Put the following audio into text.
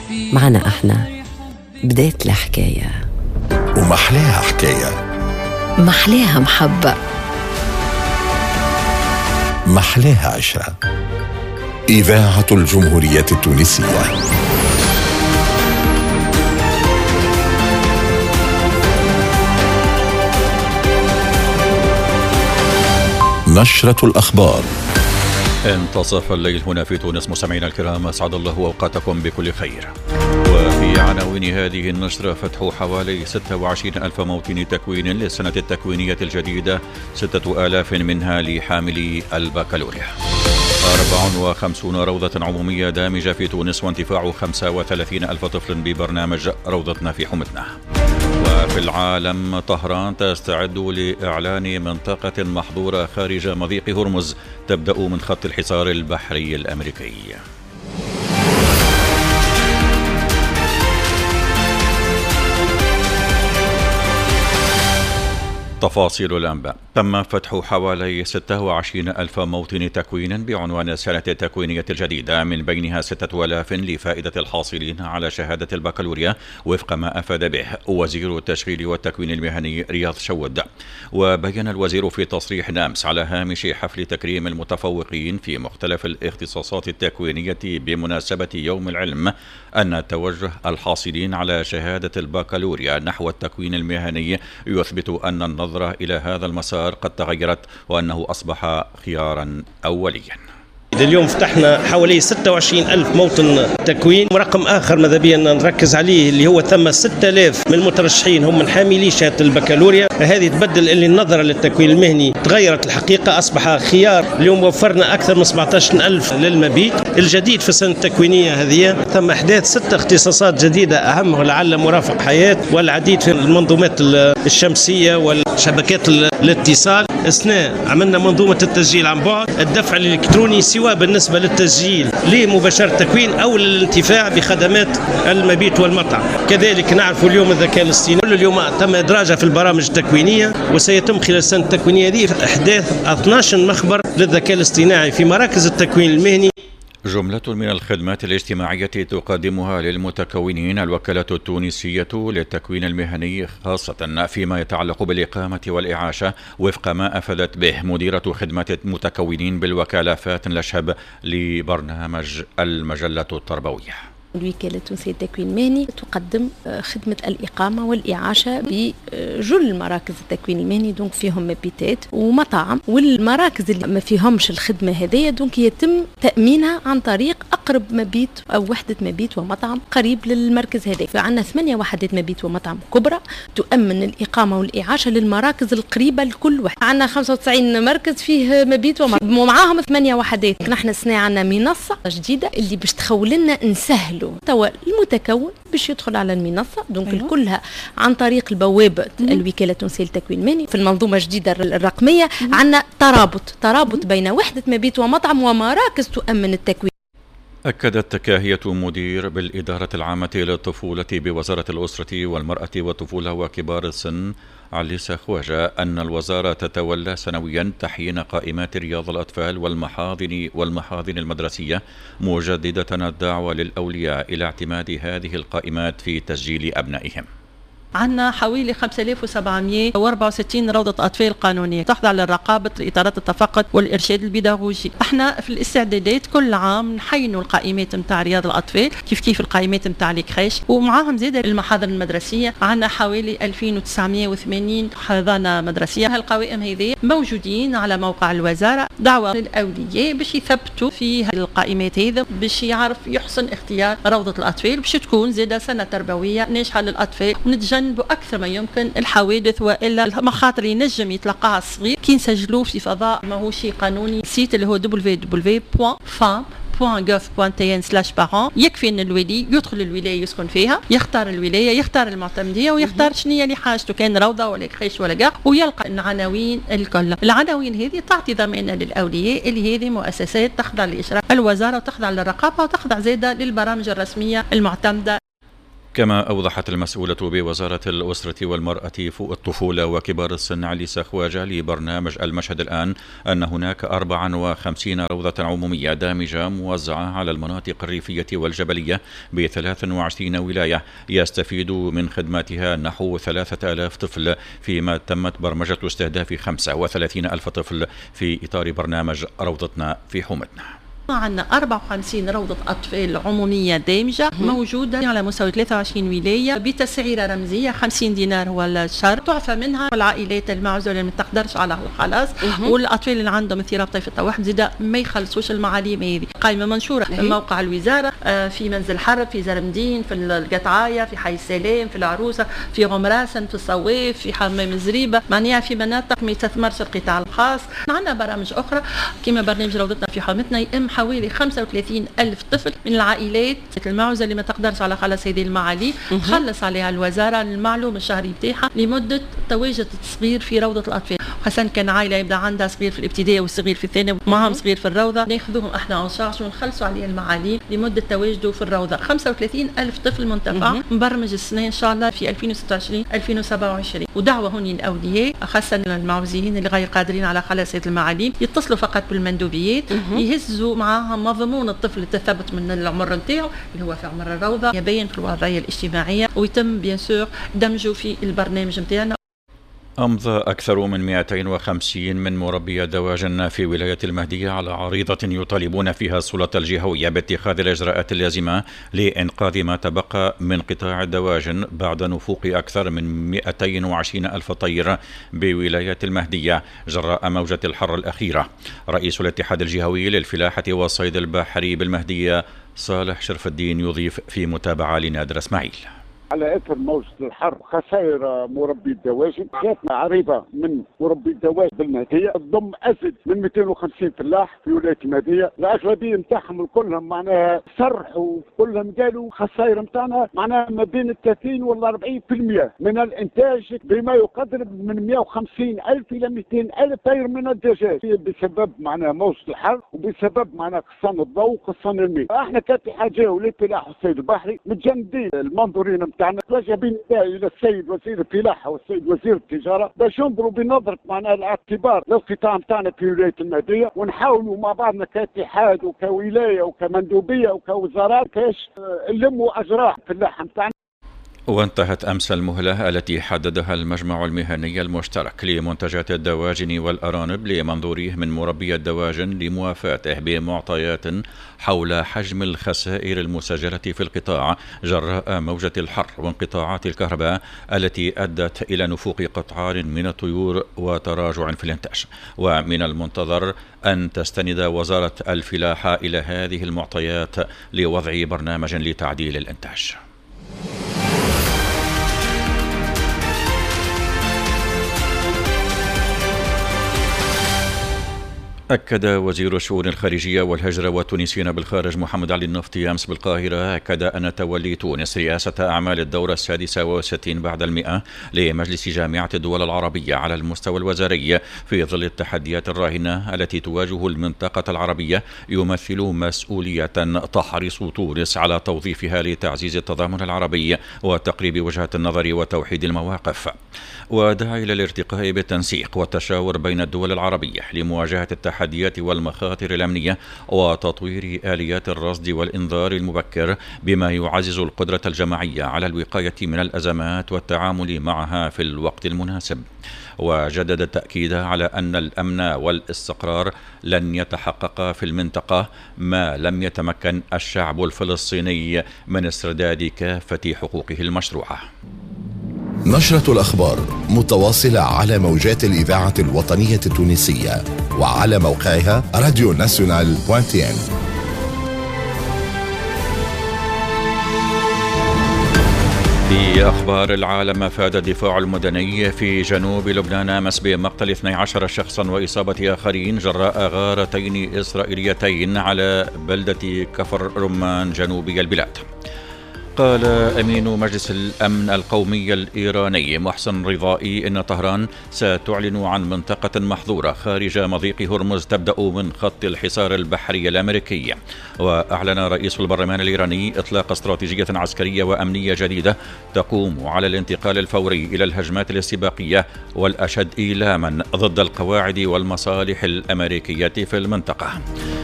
معنا احنا بداية الحكاية، ومحلاها حكاية، محلاها محبة، محلاها عشرة. إذاعة الجمهورية التونسية. نشرة الأخبار. انتصف الليل هنا في تونس. مستمعينا الكرام، أسعد الله أوقاتكم بكل خير. وفي عناوين هذه النشرة: فتح حوالي 26 ألف موطن تكوين للسنة التكوينية الجديدة، 6,000 منها لحاملي البكالوريا. 54 روضة عمومية دامجة في تونس، وانتفاع 35 ألف طفل ببرنامج روضتنا في حمتنا. وفي العالم: طهران تستعد لإعلان منطقة محظورة خارج مضيق هرمز تبدأ من خط الحصار البحري الأمريكي. تفاصيل الأنباء: تم فتح حوالي 26 ألف موطن تكوين بعنوان السنة التكوينية الجديدة، من بينها 6,000 لفائدة الحاصلين على شهادة البكالوريا وفق ما أفاد به وزير التشغيل والتكوين المهني رياض شود. وبين الوزير في تصريح أمس على هامش حفل تكريم المتفوقين في مختلف الاختصاصات التكوينية بمناسبة يوم العلم أن توجه الحاصلين على شهادة البكالوريا نحو التكوين المهني يثبت أن النظرة إلى هذا المسار قد تغيرت، وأنه أصبح خيارا أوليا. اليوم فتحنا حوالي 26 ألف موطن تكوين. رقم آخر ماذا بيا نركز عليه اللي هو ثم 6,000 من المترشحين هم من حاملي شهادة البكالوريا. هذه تبدل اللي النظرة للتكوين المهني تغيرت الحقيقة، أصبح خيار. اليوم وفرنا أكثر من 17 ألف للمبيت. الجديد في السنة التكوينية هذه تم إحداث 6 اختصاصات جديدة، أهمها لعل مرافق حياة، والعديد في المنظومات الشمسية والشبكات الاتصال. أثناء عملنا منظومة التسجيل عن بعد، الدفع الإلكتروني، سواء بالنسبة للتسجيل لمباشرة التكوين أو للانتفاع بخدمات المبيت والمطعم. كذلك نعرف اليوم الذكاء الاصطناعي، كل اليوم تم إدراجها في البرامج التكوينية، وسيتم خلال السنة التكوينية هذه إحداث 12 مخبر للذكاء الاصطناعي في مراكز التكوين المهني. جملة من الخدمات الاجتماعية تقدمها للمتكونين الوكالة التونسية للتكوين المهني، خاصة فيما يتعلق بالإقامة والإعاشة، وفق ما أفادت به مديرة خدمات المتكونين بالوكالة فاتن الأشهب لبرنامج المجلة التربوية. الوكالة التونسية للتكوين المهني تقدم خدمة الإقامة والإعاشة بجل مراكز التكوين المهني، دونك فيهم مبيتات ومطاعم، والمراكز اللي ما فيهمش الخدمة هذه دونك يتم تأمينها عن طريق أقرب مبيت أو وحدة مبيت ومطعم قريب للمركز هذا. فعندنا 8 وحدات مبيت ومطعم كبرى تؤمن الإقامة والإعاشة للمراكز القريبة لكل واحد. عندنا 95 مركز فيه مبيت ومطعم ومعاهم 8 وحدات. نحن السنة عندنا منصة جديدة اللي باش تخولنا نسهل توا المتكون باش يدخل على المنصة، دونك كلها عن طريق البوابة الوكالة التونسية للتكوين المهني. في المنظومة الجديدة الرقمية عندنا ترابط بين وحدة مبيت ومطعم ومراكز تؤمن التكوين. أكدت كاهية مدير بالإدارة العامة للطفولة بوزارة الأسرة والمرأة والطفولة وكبار السن عليسا خواجة أن الوزارة تتولى سنويا تحيين قائمات رياض الأطفال والمحاضن المدرسية، مجددة الدعوة للأولياء إلى اعتماد هذه القائمات في تسجيل أبنائهم. عندنا حوالي 5764 روضة أطفال قانونية تخضع للرقابة إطارات التفقد والإرشاد البيداغوجي. احنا في الاستعدادات كل عام نحينوا القائمات نتاع رياض الأطفال كيف القائمات نتاع الكريش، ومعاهم زيادة المحاضن المدرسية. عندنا حوالي 2980 حضانة مدرسية. هالقوائم هذه موجودين على موقع الوزارة. دعوة للأولياء باش يثبتوا في القائمات هذه باش يعرف يحسن اختيار روضة الأطفال باش تكون زيادة سنة تربوية ناجحة للأطفال، ونتجنبوا أكثر ما يمكن الحوادث وإلا المخاطر ينجم يتلقاها الصغير كي نسجلوه في فضاء ماهوش قانوني. سيت اللي هو www.fam.gov.tn/parents. يكفي ان الولي يدخل الولايه يسكن فيها، يختار الولايه، يختار المعتمديه، ويختار شنو اللي حاجته، كان روضه ولا كريش ولا كاع، ويلقى العناوين الكل. العناوين هذه تعطي ضمانه للاولياء اللي هذه مؤسسات تخضع لاشراف الوزاره وتخضع للرقابه وتخضع زاده للبرامج الرسميه المعتمده. كما أوضحت المسؤولة بوزارة الأسرة والمرأة الطفولة وكبار السن عليسة خواجة لبرنامج المشهد الآن أن هناك 54 روضة عمومية دامجة موزعة على المناطق الريفية والجبلية ب 23 ولاية يستفيد من خدماتها نحو 3000 طفل، فيما تمت برمجة استهداف 35 ألف طفل في إطار برنامج روضتنا في حومتنا. عندنا 54 روضة أطفال عمومية دامجة موجودة على مستوى 23 ولاية بتسعيرة رمزية 50 دينار هو الشهر، تعفى منها العائلات المعزولة اللي ما تقدرش على الخلاص والأطفال اللي عندهم اضطراب طيف التوحد زيدا ما يخلصوش المعاليم هذه. قائمة منشورة في موقع الوزارة، في منزل حرب، في زرمدين، في القطعاية، في حي السلام، في العروسة، في غمراسن، في الصواف، في حمام زريبة، معناها في مناطق ما يستثمرش القطاع الخاص. عندنا برامج أخرى كما برنامج روضتنا في حومتنا يتم حوالي 35 ألف طفل من العائلات المعوزة اللي ما تقدرش على خلاص هذه المعالي، خلص عليها الوزارة المعلوم الشهري بتاعها لمدة تواجد الصغير في روضة الأطفال، خاصة كان عائلة يبدأ عندها صغير في الابتدائي والصغير في الثانوي معهم صغير في الروضة، ناخذوهم احنا عن شارج ونخلصوا عليها المعالي لمدة تواجده في الروضة. 35 ألف طفل منتفع مبرمج السنة إن شاء الله في 2026-2027. ودعوة هوني الأولياء خاصة المعوزين اللي غير قادرين على خلاص هذه المعالي يتصلوا فقط بالمندوبيات، يهزوا معاهم مضمون الطفل التثبت من العمر نتاعو اللي هو في عمر الروضة، يبين في الوضعية الاجتماعية ويتم بيان سور دمجه في البرنامج نتاعنا. أمضى أكثر من 250 من مربي دواجن في ولاية المهدية على عريضة يطالبون فيها السلطة الجهوية باتخاذ الإجراءات اللازمة لإنقاذ ما تبقى من قطاع الدواجن بعد نفوق أكثر من 220 ألف طير بولاية المهدية جراء موجة الحر الأخيرة. رئيس الاتحاد الجهوي للفلاحة والصيد البحري بالمهدية صالح شرف الدين يضيف في متابعة لنادر اسماعيل. على اثر موجة الحر خسائر مربي الدواجن، جاتنا عريضه من مربي الدواجن بالمهديه تضم ازيد من 250 فلاح في ولايه المهديه، الاغلبيه نتاعهم كلهم معناها صرحوا كلهم قالوا خسائر نتاعنا معناها ما بين 30 ولا 40% من الانتاج بما يقدر من 150 الف الى 200 الف طير من الدجاج بسبب معناها موجة الحر وبسبب معناها قصان الضوء وقصان الماء. احنا كاتحاد جهوي للفلاحه والصيد البحري متجندين المنظورين واجبين الى السيد وزير الفلاحه والسيد وزير التجاره باش ينظروا بنظره معناها الاعتبار للقطاع نتاعنا في ولايه المهديه، ونحاولوا مع بعضنا كاتحاد وكولايه وكمندوبيه وكوزارات باش نلموا اجراء الفلاحه نتاعنا. وانتهت أمس المهلة التي حددها المجمع المهني المشترك لمنتجات الدواجن والأرانب لمنظوريه من مربي الدواجن لموافاته بمعطيات حول حجم الخسائر المسجلة في القطاع جراء موجة الحر وانقطاعات الكهرباء التي أدت إلى نفوق قطعان من الطيور وتراجع في الإنتاج. ومن المنتظر أن تستند وزارة الفلاحة إلى هذه المعطيات لوضع برنامج لتعديل الإنتاج. أكد وزير الشؤون الخارجية والهجرة والتونسيين بالخارج محمد علي النفطي أمس بالقاهرة أن تولي تونس رئاسة أعمال الدورة 66 بعد 100 لمجلس جامعة الدول العربية على المستوى الوزاري في ظل التحديات الراهنة التي تواجه المنطقة العربية يمثل مسؤولية تحرص تونس على توظيفها لتعزيز التضامن العربي وتقريب وجهات النظر وتوحيد المواقف، ودعا إلى الارتقاء بالتنسيق والتشاور بين الدول العربية لمواجهة التحديات والمخاطر الأمنية وتطوير آليات الرصد والإنذار المبكر بما يعزز القدرة الجماعية على الوقاية من الأزمات والتعامل معها في الوقت المناسب. وجدد التأكيد على أن الأمن والاستقرار لن يتحقق في المنطقة ما لم يتمكن الشعب الفلسطيني من استرداد كافة حقوقه المشروعة. نشرة الأخبار متواصلة على موجات الإذاعة الوطنية التونسية وعلى موقعها radionational.tn. في أخبار العالم، أفاد الدفاع المدني في جنوب لبنان أمس بمقتل 12 شخصا وإصابة آخرين جراء غارتين إسرائيليتين على بلدة كفر رمان جنوبي البلاد. قال أمين مجلس الأمن القومي الإيراني محسن رضائي إن طهران ستعلن عن منطقة محظورة خارج مضيق هرمز تبدأ من خط الحصار البحري الأمريكي. وأعلن رئيس البرلمان الإيراني إطلاق استراتيجية عسكرية وأمنية جديدة تقوم على الانتقال الفوري إلى الهجمات الاستباقية والأشد إيلاما ضد القواعد والمصالح الأمريكية في المنطقة.